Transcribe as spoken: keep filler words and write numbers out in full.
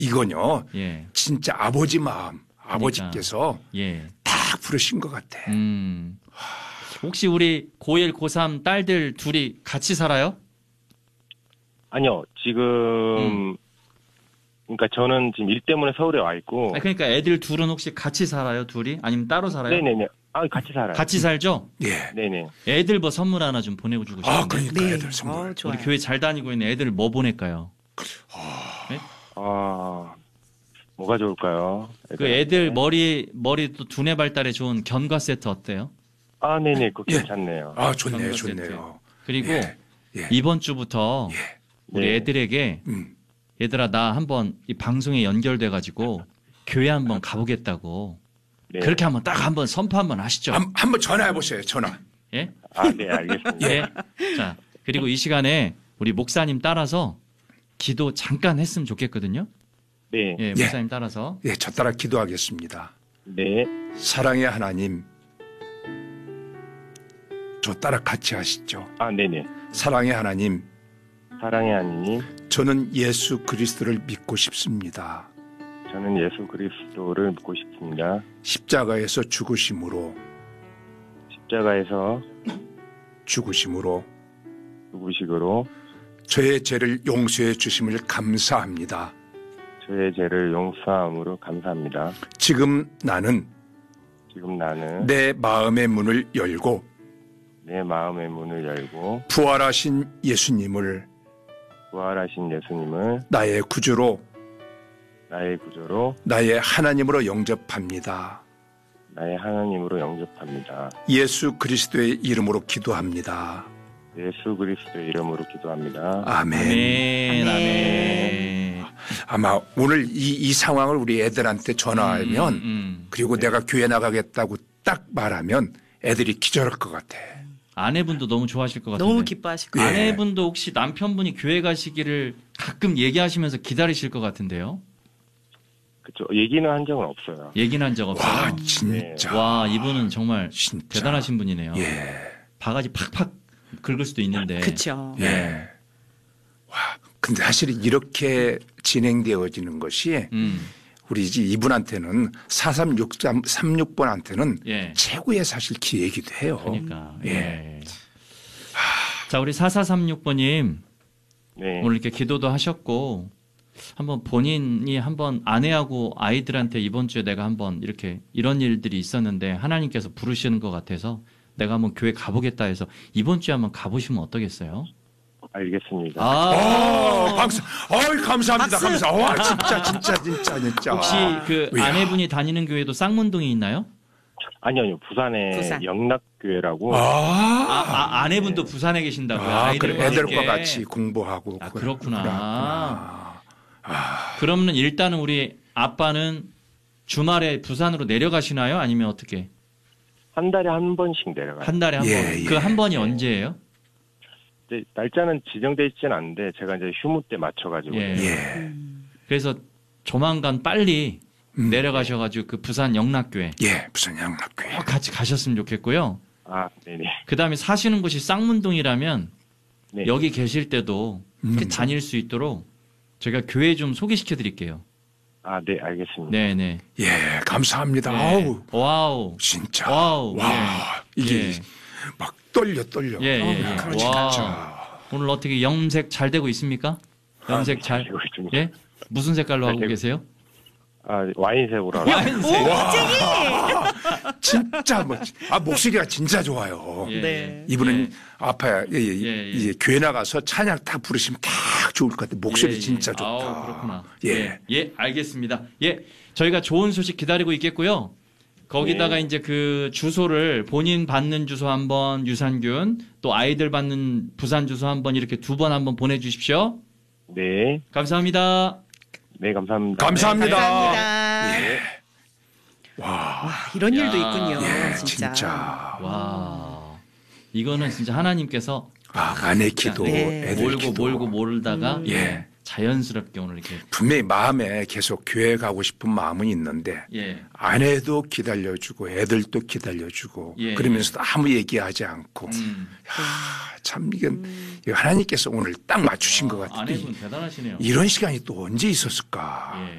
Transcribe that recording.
이건요. 예. 진짜 아버지 마음, 아버지께서 예. 다 부르신 것 같아. 음. 혹시 우리 고일, 고삼 딸들 둘이 같이 살아요? 아니요, 지금, 음. 그러니까 저는 지금 일 때문에 서울에 와 있고. 아, 그러니까 애들 둘은 혹시 같이 살아요, 둘이? 아니면 따로 살아요? 네네네. 아, 같이 살아요. 같이 살죠? 예. 네네. 애들 뭐 선물 하나 좀 보내주고 싶은데. 아, 그러니까 네. 애들 선물. 어, 좋아요. 우리 교회 잘 다니고 있는 애들 뭐 보낼까요? 네? 아, 뭐가 좋을까요? 그 애들 머리, 머리 또 두뇌 발달에 좋은 견과 세트 어때요? 아, 네네. 그거 예. 괜찮네요. 아, 좋네요, 견과 세트. 좋네요. 그리고 예. 예. 이번 주부터 예. 우리 네. 애들에게 음. 얘들아 나 한번 이 방송에 연결돼가지고 교회 한번 가보겠다고 네. 그렇게 한번 딱 한번 선포 한번 하시죠. 한, 한번 전화해 보세요, 전화. 예? 아, 네, 알겠습니다. 예. 자 그리고 이 시간에 우리 목사님 따라서 기도 잠깐 했으면 좋겠거든요. 네. 예, 목사님 따라서. 예, 저 따라 기도하겠습니다. 네. 사랑의 하나님, 저 따라 같이 하시죠. 아, 네네. 사랑의 하나님, 사랑의 하나님, 저는 예수 그리스도를 믿고 싶습니다. 저는 예수 그리스도를 믿고 싶습니다. 십자가에서 죽으심으로, 십자가에서 죽으심으로 누구식으로 저의 죄를 용서해 주심을 감사합니다. 저의 죄를 용서함으로 감사합니다. 지금 나는 지금 나는 내 마음의 문을 열고 내 마음의 문을 열고 부활하신 예수님을 부활하신 예수님을 나의 구주로, 나의 구조로 나의 하나님으로 영접합니다. 나의 하나님으로 영접합니다. 예수 그리스도의 이름으로 기도합니다. 예수 그리스도의 이름으로 기도합니다. 아멘. 아멘. 아멘. 아멘. 아마 오늘 이, 이 상황을 우리 애들한테 전화하면 음, 음. 그리고 내가 교회 나가겠다고 딱 말하면 애들이 기절할 것 같아. 아내분도 너무 좋아하실 것 같은데. 너무 기뻐하실 거예요. 예. 아내분도 혹시 남편분이 교회 가시기를 가끔 얘기하시면서 기다리실 것 같은데요. 그쵸. 얘기는 한 적은 없어요. 얘기는 한 적 없어요. 와, 진짜. 와, 이분은 정말 진짜. 대단하신 분이네요. 예. 바가지 팍팍 긁을 수도 있는데. 그렇죠. 예. 와, 근데 사실 이렇게 진행되어지는 것이 음, 우리 이제 이분한테는 사삼육삼육 번한테는 예. 최고의 사실 기회이기도 해요. 그러니까. 예. 예. 자, 우리 사사삼육 번님 네. 오늘 이렇게 기도도 하셨고 한번 본인이 한번 아내하고 아이들한테 이번 주에 내가 한번 이렇게 이런 일들이 있었는데 하나님께서 부르시는 것 같아서 내가 한번 교회 가보겠다 해서 이번 주에 한번 가보시면 어떠겠어요? 알겠습니다. 아, 박수. 어이, 감사합니다. 박수. 감사. 와, 진짜, 진짜, 진짜, 진짜. 혹시 그 이야. 아내분이 다니는 교회도 쌍문동에 있나요? 아니요, 아니요. 부산의 부산. 영락교회라고. 아, 아, 아 아내분도 부산에 계신다고요? 아, 아이들과 그래. 애들과 함께. 같이 공부하고. 아, 그래, 그렇구나. 그렇구나. 아, 그러면 일단은 우리 아빠는 주말에 부산으로 내려가시나요? 아니면 어떻게? 한 달에 한 번씩 내려가요. 한 달에 한 예, 번. 예. 그 한 번이 언제예요? 이제 날짜는 지정돼 있지는 않은데 제가 이제 휴무 때 맞춰가지고. 예. 예. 그래서 조만간 빨리 음. 내려가셔가지고 그 부산 영락교회 예, 부산 양락교회. 꼭 같이 가셨으면 좋겠고요. 아, 네네. 그 다음에 사시는 곳이 쌍문동이라면 네. 여기 계실 때도 음. 이렇게 다닐 수 있도록 저희가 교회 좀 소개시켜 드릴게요. 아, 네, 알겠습니다. 네네. 예, 감사합니다. 네. 아우, 와우. 진짜. 와우. 와, 예. 이게 예. 막 떨려, 떨려. 예, 예, 예. 아, 와. 진짜. 오늘 어떻게 염색 잘 되고 있습니까? 염색 아, 잘. 되고 있습니다. 예? 무슨 색깔로 하고 되고 계세요? 아, 와인색으로 하고. 와인색. 진짜 멋지. 아, 목소리가 진짜 좋아요. 예. 네. 이분은 예. 아파야 예, 예, 예, 예. 이제 교회 나가서 찬양 딱 부르시면 딱 좋을 것 같아. 목소리 예, 예. 진짜 좋다. 아우, 그렇구나. 예. 예. 예, 알겠습니다. 예. 저희가 좋은 소식 기다리고 있겠고요. 거기다가 네. 이제 그 주소를 본인 받는 주소 한번 유산균, 또 아이들 받는 부산 주소 한번 이렇게 두 번 한번 보내주십시오. 네. 감사합니다. 네, 감사합니다. 감사합니다. 감사합니다. 예. 와, 와, 이런 야. 일도 있군요. 예, 진짜. 진짜. 와. 이거는 진짜 하나님께서 아, 아내 기도, 네. 애들 몰고 기도. 몰고 몰다가 예. 자연스럽게 오늘 이렇게 분명히 마음에 계속 교회 가고 싶은 마음은 있는데 예. 아내도 기다려주고 애들도 기다려주고 예, 그러면서도 아무 얘기하지 않고 음. 야, 참 이건 하나님께서 오늘 딱 맞추신 것 와, 같은데 아내분 대단하시네요. 이런 시간이 또 언제 있었을까? 예.